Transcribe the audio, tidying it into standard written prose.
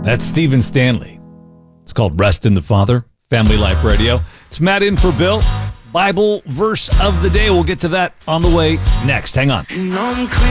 That's Stephen Stanley. It's called Rest in the Father, Family Life Radio. It's Matt in for Bill. Bible verse of the day. We'll get to that on the way next. Hang on.